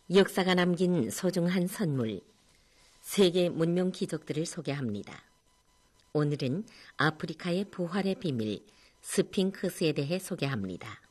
역사가 남긴 소중한 선물, 세계 문명 기적들을 소개합니다. 오늘은 아프리카의 부활의 비밀, 스핑크스에 대해 소개합니다.